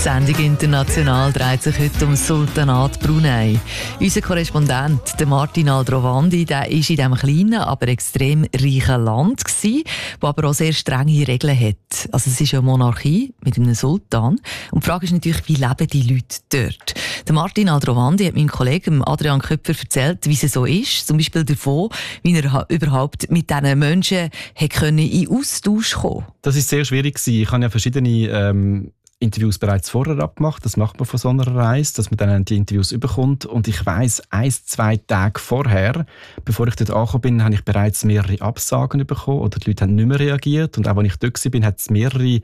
Sendung International dreht sich heute um das Sultanat Brunei. Unser Korrespondent, der Martin Aldrovandi, der war in diesem kleinen, aber extrem reichen Land, das aber auch sehr strenge Regeln hat. Also es ist eine Monarchie mit einem Sultan. Und die Frage ist natürlich, wie leben die Leute dort? Der Martin Aldrovandi hat meinem Kollegen Adrian Köpfer erzählt, wie es so ist. Zum Beispiel davon, wie er überhaupt mit diesen Menschen in Austausch kommen konnte. Das war sehr schwierig. Ich habe ja verschiedene Interviews bereits vorher abgemacht. Das macht man von so einer Reise, dass man dann die Interviews überkommt. Und ich weiss, 1-2 Tage vorher, bevor ich dort angekommen bin, habe ich bereits mehrere Absagen bekommen oder die Leute haben nicht mehr reagiert. Und auch als ich dort war, hat es mehrere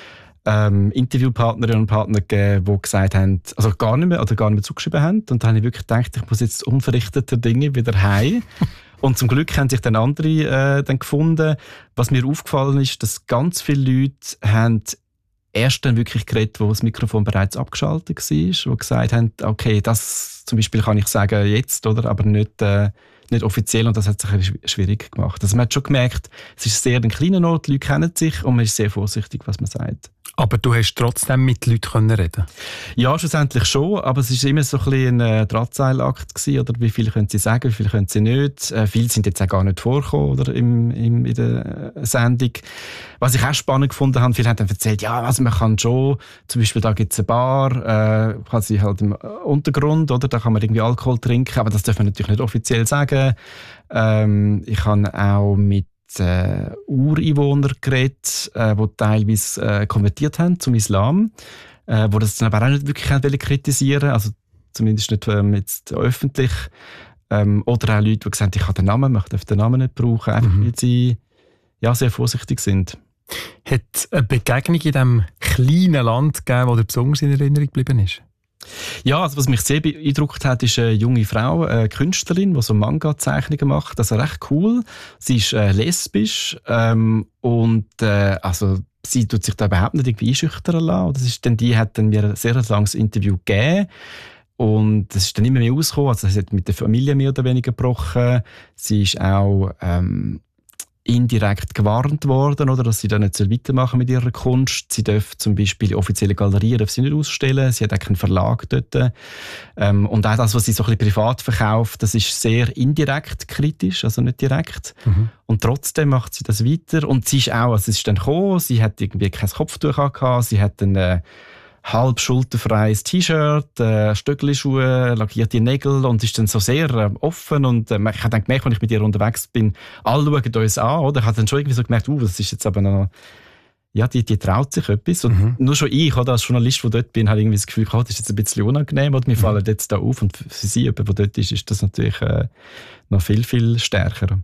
Interviewpartnerinnen und Partner gegeben, die gesagt haben, also gar nicht mehr zugeschrieben haben. Und da habe ich wirklich gedacht, ich muss jetzt unverrichteter Dinge wieder heim. Und zum Glück haben sich dann andere dann gefunden. Was mir aufgefallen ist, dass ganz viele Leute haben erst dann wirklich geredet, wo das Mikrofon bereits abgeschaltet war, die gesagt haben, okay, das zum Beispiel kann ich sagen jetzt, oder, aber nicht offiziell, und das hat sich ein bisschen schwierig gemacht. Also man hat schon gemerkt, es ist sehr ein kleiner Ort, die Leute kennen sich und man ist sehr vorsichtig, was man sagt. Aber du hast trotzdem mit Leuten reden? Ja, schlussendlich schon, aber es war immer so ein bisschen ein Drahtseilakt gewesen, oder wie viel können sie sagen, wie viel können sie nicht. Viele sind jetzt auch gar nicht vorgekommen, oder, in der Sendung. Was ich auch spannend gefunden habe, viele haben dann erzählt, ja, also man kann schon, zum Beispiel da gibt es eine Bar, quasi halt im Untergrund, oder, da kann man irgendwie Alkohol trinken, aber das darf man natürlich nicht offiziell sagen. Ich habe auch mit Ureinwohner geredet, die teilweise konvertiert haben zum Islam, wo das dann aber auch nicht wirklich kritisieren wollten, also zumindest nicht jetzt öffentlich. Oder auch Leute, die gesagt haben, ich habe den Namen, ich darf den Namen nicht brauchen, einfach weil sie sehr vorsichtig sind. Hat es eine Begegnung in diesem kleinen Land gegeben, die dir besonders in Erinnerung geblieben ist? Ja, also was mich sehr beeindruckt hat, ist eine junge Frau, eine Künstlerin, die so Manga-Zeichnungen macht. Also recht cool. Sie ist lesbisch also sie tut sich da überhaupt nicht irgendwie einschüchtern lassen. Die hat dann mir ein sehr langes Interview gegeben. Und es ist dann immer mehr rausgekommen. Also sie hat mit der Familie mehr oder weniger gebrochen. Sie ist auch indirekt gewarnt worden, oder, dass sie dann nicht weitermachen mit ihrer Kunst. Sie darf zum Beispiel offizielle Galerien nicht ausstellen. Sie hat auch keinen Verlag dort. Und auch das, was sie so ein bisschen privat verkauft, das ist sehr indirekt kritisch, also nicht direkt. Mhm. Und trotzdem macht sie das weiter. Und sie ist auch, also es ist dann gekommen, sie hat irgendwie kein Kopftuch gehabt, sie hat dann halb schulterfreies T-Shirt, Stöckelschuhe, lackierte Nägel und ist dann so sehr offen. Und ich habe dann gemerkt, als ich mit ihr unterwegs bin, alle schauen uns an, oder? Ich habe dann schon irgendwie so gemerkt, das ist jetzt aber noch, ja, die traut sich etwas. Und nur schon ich, oder, als Journalist, der dort bin, habe irgendwie das Gefühl, das ist jetzt ein bisschen unangenehm, oder mir fallen jetzt da auf. Und für sie, jemand, der dort ist das natürlich noch viel, viel stärker.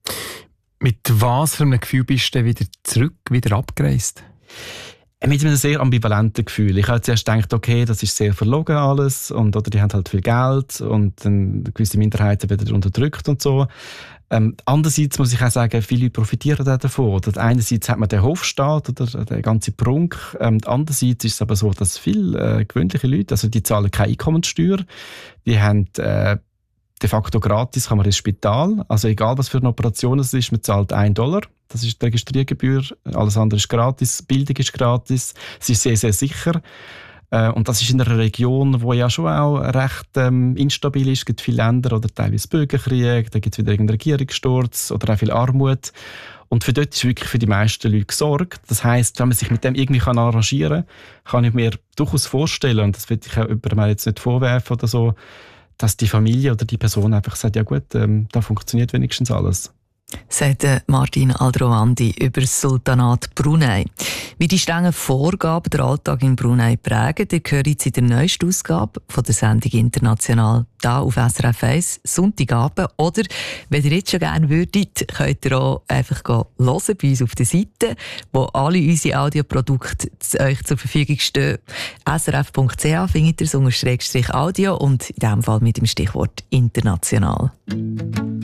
Mit was für einem Gefühl bist du wieder abgereist? Mit einem sehr ambivalenten Gefühl. Ich habe zuerst gedacht, okay, das ist sehr verlogen alles, oder die haben halt viel Geld und dann gewisse Minderheiten werden unterdrückt und so. Andererseits muss ich auch sagen, viele profitieren davon. Oder einerseits hat man den Hofstaat oder den ganzen Prunk. Andererseits ist es aber so, dass viele gewöhnliche Leute, also die zahlen keine Einkommenssteuer, die haben de facto gratis, kann man ins Spital. Also egal, was für eine Operation es ist, man zahlt $1. Das ist die Registriergebühr. Alles andere ist gratis. Bildung ist gratis. Es ist sehr, sehr sicher. Und das ist in einer Region, die ja schon auch recht instabil ist. Es gibt viele Länder oder teilweise Bürgerkrieg, da gibt es wieder irgendeinen Regierungssturz oder auch viel Armut. Und für dort ist wirklich für die meisten Leute gesorgt. Das heisst, wenn man sich mit dem irgendwie arrangieren kann ich mir durchaus vorstellen, und das will ich auch jemandem jetzt nicht vorwerfen oder so, dass die Familie oder die Person einfach sagt, ja gut, da funktioniert wenigstens alles. Sagt Martin Aldrovandi über das Sultanat Brunei. Wie die strengen Vorgaben den Alltag in Brunei prägen, ihr hört jetzt in der neuesten Ausgabe von der Sendung International hier auf SRF 1, Sonntagabend. Oder, wenn ihr jetzt schon gerne würdet, könnt ihr auch einfach hören bei uns auf der Seite, wo alle unsere Audioprodukte euch zur Verfügung stehen. srf.ch findet ihr es _audio und in diesem Fall mit dem Stichwort international.